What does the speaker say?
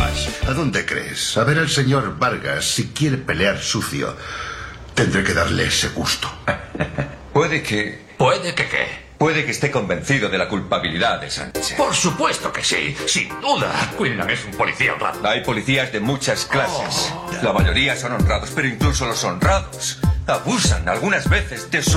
vas? ¿A dónde crees? A ver al señor Vargas. Si quiere pelear sucio, tendré que darle ese gusto. Puede que... ¿Puede que qué? Puede que esté convencido de la culpabilidad de Sánchez. Por supuesto que sí, sin duda. Quinlan es un policía honrado. Hay policías de muchas clases. La mayoría son honrados, pero incluso los honrados abusan algunas veces de su